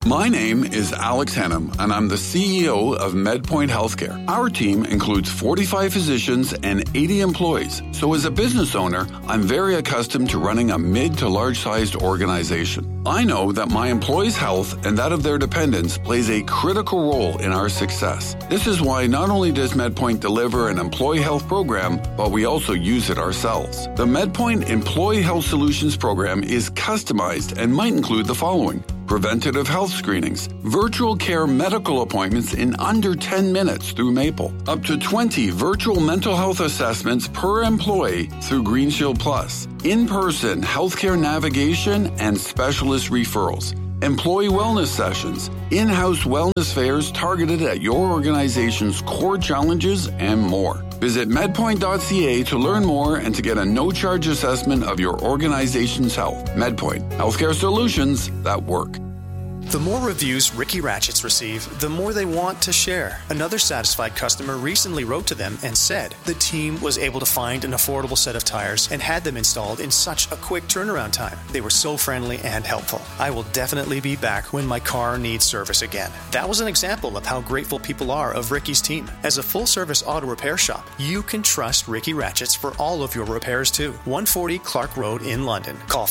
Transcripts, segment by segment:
My name is Alex Hennum, and I'm the CEO of MedPoint Healthcare. Our team includes 45 physicians and 80 employees. So as a business owner, I'm very accustomed to running a mid to large-sized organization. I know that my employees' health and that of their dependents plays a critical role in our success. This is why not only does MedPoint deliver an employee health program, but we also use it ourselves. The MedPoint Employee Health Solutions program is customized and might include the following: preventative health screenings, virtual care medical appointments in under 10 minutes through Maple, up to 20 virtual mental health assessments per employee through GreenShield Plus, in-person healthcare navigation and specialist referrals, employee wellness sessions, in-house wellness fairs targeted at your organization's core challenges, and more. Visit medpoint.ca to learn more and to get a no-charge assessment of your organization's health. MedPoint, healthcare solutions that work. The more reviews Ricky Ratchets receive, the more they want to share. Another satisfied customer recently wrote to them and said the team was able to find an affordable set of tires and had them installed in such a quick turnaround time. They were so friendly and helpful. I will definitely be back when my car needs service again. That was an example of how grateful people are of Ricky's team. As a full-service auto repair shop, you can trust Ricky Ratchets for all of your repairs too. 140 Clark Road in London. Call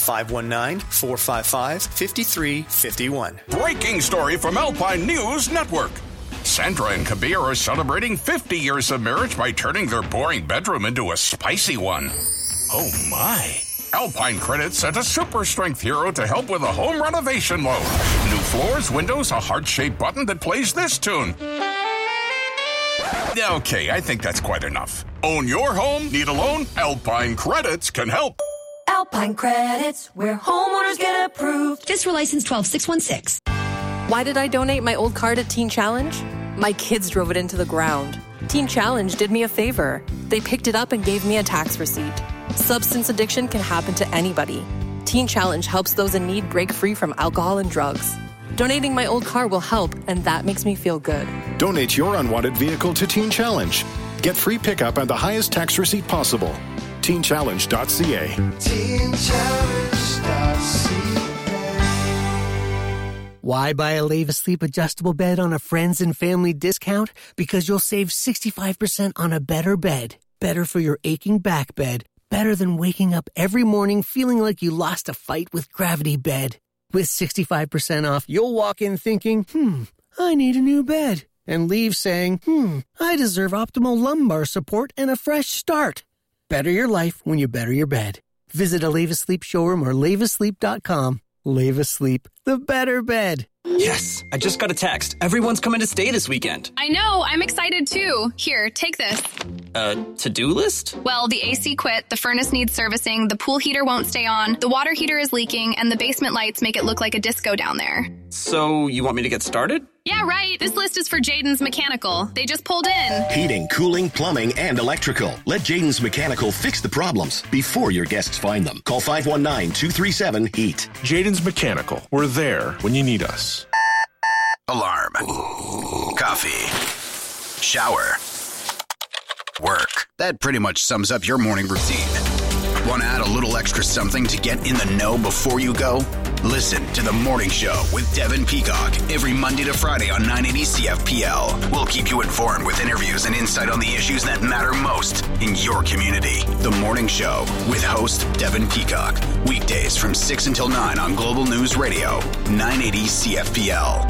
519-455-5351. Breaking story from Alpine News Network. Sandra and Kabir are celebrating 50 years of marriage by turning their boring bedroom into a spicy one. Oh my. Alpine Credit sent a super strength hero to help with a home renovation loan. New floors, windows, a heart-shaped button that plays this tune. Okay, I think that's quite enough. Own your home? Need a loan? Alpine Credits can help. Alpine Credits, where homeowners get approved. FSRA license 12616. Why did I donate my old car to Teen Challenge? My kids drove it into the ground. Teen Challenge did me a favor. They picked it up and gave me a tax receipt. Substance addiction can happen to anybody. Teen Challenge helps those in need break free from alcohol and drugs. Donating my old car will help, and that makes me feel good. Donate your unwanted vehicle to Teen Challenge. Get free pickup and the highest tax receipt possible. TeenChallenge.ca. TeenChallenge.ca. Why buy a Leva Sleep adjustable bed on a friends and family discount? Because you'll save 65% on a better bed. Better for your aching back bed. Better than waking up every morning feeling like you lost a fight with Gravity Bed. With 65% off, you'll walk in thinking, I need a new bed. And leave saying, I deserve optimal lumbar support and a fresh start. Better your life when you better your bed. Visit a Leva Sleep showroom or levasleep.com. Leva Sleep, the better bed. Yes, I just got a text. Everyone's coming to stay this weekend. I know, I'm excited too. Here, take this. To-do list? Well, the AC quit, the furnace needs servicing, the pool heater won't stay on, the water heater is leaking, and the basement lights make it look like a disco down there. So, you want me to get started? Yeah, right. This list is for Jaden's Mechanical. They just pulled in. Heating, cooling, plumbing, and electrical. Let Jaden's Mechanical fix the problems before your guests find them. Call 519-237-HEAT. Jaden's Mechanical. We're there when you need us. Alarm. Coffee. Shower. Work. That pretty much sums up your morning routine. Want to add a little extra something to get in the know before you go? Listen to The Morning Show with Devin Peacock every Monday to Friday on 980 CFPL. We'll keep you informed with interviews and insight on the issues that matter most in your community. The Morning Show with host Devin Peacock. Weekdays from 6 until 9 on Global News Radio, 980 CFPL.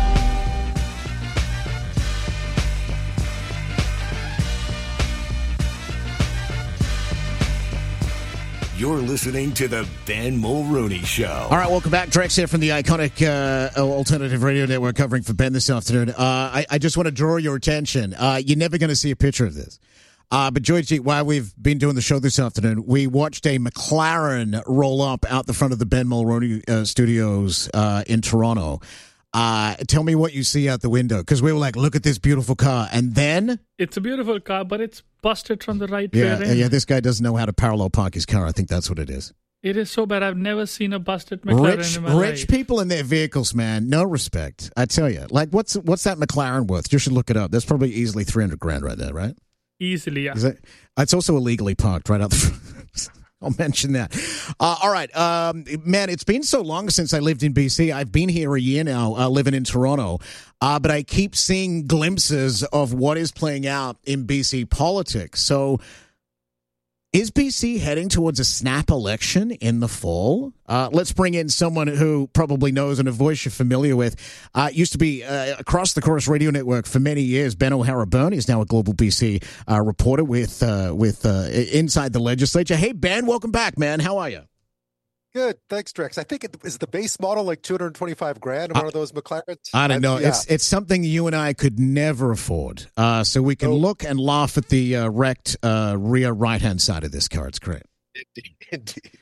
You're listening to the Ben Mulrooney Show. All right, welcome back. Drex here from the iconic Alternative Radio Network covering for Ben this afternoon. I just want to draw your attention. You're never going to see a picture of this. But, George, while we've been doing the show this afternoon, we watched a McLaren roll up out the front of the Ben Mulroney studios in Toronto. Tell me what you see out the window, because we were like, look at this beautiful car. And then... It's a beautiful car, but it's busted from the right rear end. Yeah, this guy doesn't know how to parallel park his car. I think that's what it is. It is so bad. I've never seen a busted McLaren in my life. Rich people in their vehicles, man, no respect. I tell you. Like, what's that McLaren worth? You should look it up. That's probably easily $300,000 right there, right? Easily, yeah. It's also illegally parked right out the front. I'll mention that. All right. Man, it's been so long since I lived in BC. I've been here a year now, living in Toronto. But I keep seeing glimpses of what is playing out in BC politics. So is BC heading towards a snap election in the fall? Let's bring in someone who probably knows and a voice you're familiar with. Used to be across the Chorus Radio Network for many years. Ben O'Hara-Byrne is now a Global BC reporter with Inside the Legislature. Hey, Ben, welcome back, man. How are you? Good. Thanks, Drex. I think is the base model like $225,000 in one of those McLarens? I don't know. Yeah. It's something you and I could never afford. So we can look and laugh at the wrecked rear right-hand side of this car. It's great. Indeed.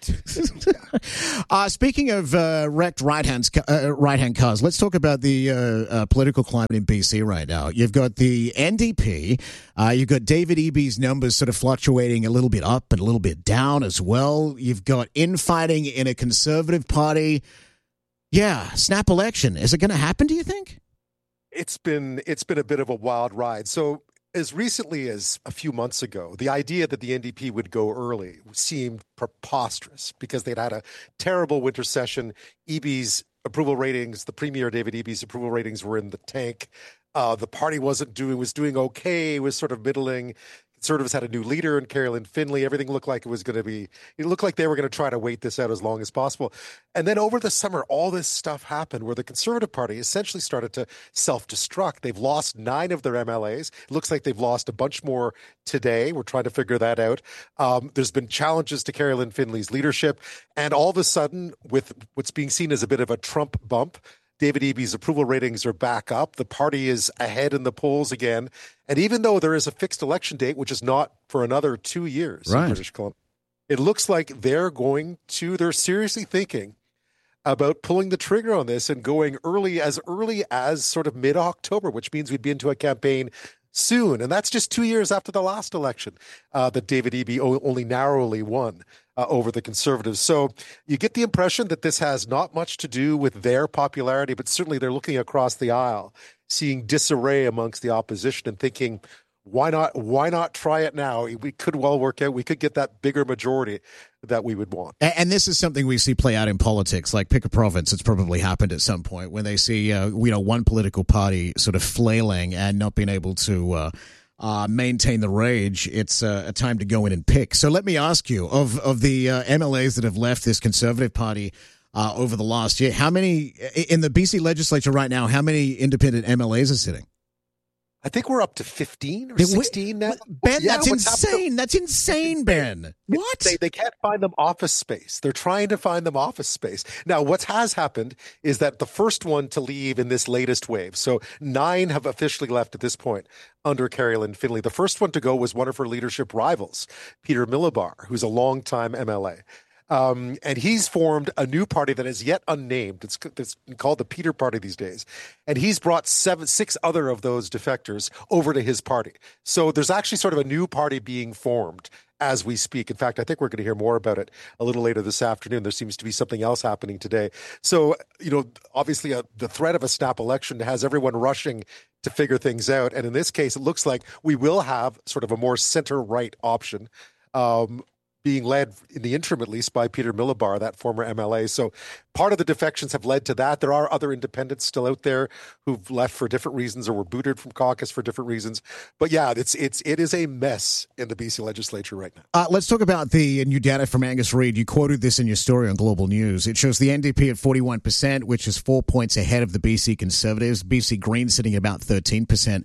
Speaking of wrecked right-hand cars, let's talk about the political climate in BC right now. You've got the NDP. You've got David Eby's numbers sort of fluctuating a little bit up and a little bit down as well. You've got infighting in a Conservative Party. Yeah, snap election. Is it going to happen, do you think? It's been a bit of a wild ride. So as recently as a few months ago, the idea that the NDP would go early seemed preposterous because they'd had a terrible winter session. Eby's approval ratings, the Premier David Eby's approval ratings were in the tank. The party was doing okay, was sort of middling. Conservatives had a new leader in Carolyn Finley. Everything looked like it looked like they were going to try to wait this out as long as possible. And then over the summer, all this stuff happened where the Conservative Party essentially started to self-destruct. They've lost 9 of their MLAs. It looks like they've lost a bunch more today. We're trying to figure that out. There's been challenges to Carolyn Finley's leadership. And all of a sudden, with what's being seen as a bit of a Trump bump, David Eby's approval ratings are back up. The party is ahead in the polls again. And even though there is a fixed election date, which is not for another 2 years in British Columbia, it looks like they're seriously thinking about pulling the trigger on this and going early as sort of mid-October, which means we'd be into a campaign soon. And that's just 2 years after the last election that David Eby only narrowly won over the Conservatives. So you get the impression that this has not much to do with their popularity, but certainly they're looking across the aisle, seeing disarray amongst the opposition and thinking, why not try it now? We could well work out. We could get that bigger majority that we would want. And this is something we see play out in politics. Like pick a province, it's probably happened at some point when they see one political party sort of flailing and not being able to maintain the rage. It's a time to go in and pick. So let me ask you, of the MLAs that have left this Conservative Party over the last year, how many in the BC legislature right now? How many independent MLAs are sitting? I think we're up to 15 or 16 now. Ben, that's insane. That's insane, Ben. What? They can't find them office space. They're trying to find them office space. Now, what has happened is that the first one to leave in this latest wave, so 9 have officially left at this point under Carolyn Finley. The first one to go was one of her leadership rivals, Peter Millibar, who's a longtime MLA. And he's formed a new party that is yet unnamed. It's called the Peter Party these days. And he's brought 6 other of those defectors over to his party. So there's actually sort of a new party being formed as we speak. In fact, I think we're going to hear more about it a little later this afternoon. There seems to be something else happening today. So, obviously the threat of a snap election has everyone rushing to figure things out. And in this case, it looks like we will have sort of a more center-right option, being led in the interim, at least, by Peter Millibar, that former MLA. So part of the defections have led to that. There are other independents still out there who've left for different reasons or were booted from caucus for different reasons. But yeah, it is a mess in the BC legislature right now. Let's talk about the new data from Angus Reid. You quoted this in your story on Global News. It shows the NDP at 41%, which is 4 points ahead of the BC Conservatives. BC Greens sitting at about 13%.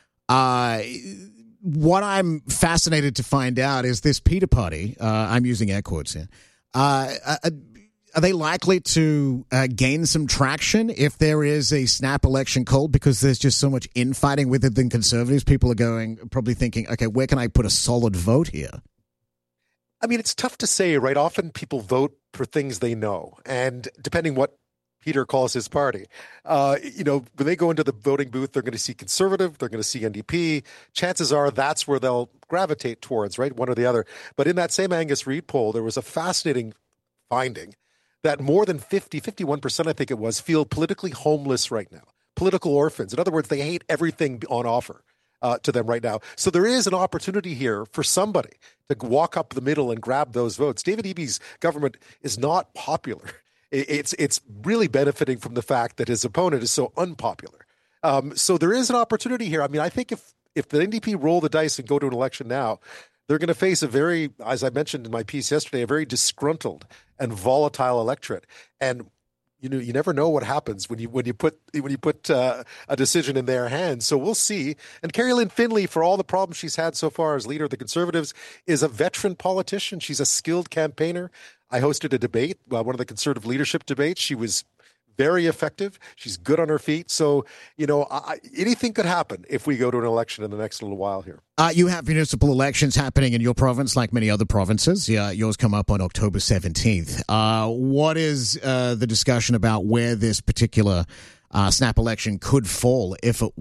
What I'm fascinated to find out is this Peter Party, I'm using air quotes here, are they likely to gain some traction if there is a snap election called because there's just so much infighting within Conservatives? People are probably thinking, okay, where can I put a solid vote here? I mean, it's tough to say, right? Often people vote for things they know. And depending what Peter calls his party. When they go into the voting booth, they're going to see Conservative, they're going to see NDP. Chances are that's where they'll gravitate towards, right? One or the other. But in that same Angus Reid poll, there was a fascinating finding that more than 51%, I think it was, feel politically homeless right now. Political orphans. In other words, they hate everything on offer. to them right now. So there is an opportunity here for somebody to walk up the middle and grab those votes. David Eby's government is not popular. It's really benefiting from the fact that his opponent is so unpopular. So there is an opportunity here. I mean, I think if the NDP roll the dice and go to an election now, they're going to face a very, as I mentioned in my piece yesterday, a very disgruntled and volatile electorate. And you never know what happens when you put a decision in their hands. So we'll see. And Carrie Lynn Finley, for all the problems she's had so far as leader of the Conservatives, is a veteran politician. She's a skilled campaigner. I hosted a debate, one of the Conservative leadership debates. She was very effective. She's good on her feet. So, anything could happen if we go to an election in the next little while here. You have municipal elections happening in your province, like many other provinces. Yeah, yours come up on October 17th. What is the discussion about where this particular snap election could fall if it